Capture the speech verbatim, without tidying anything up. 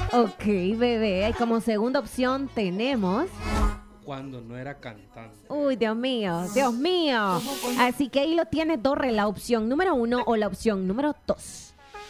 Ok, bebé. Y como segunda opción tenemos... Cuando no era cantante. Uy, Dios mío, Dios mío. Así que ahí lo tienes, Torre, la opción número uno o la opción número dos.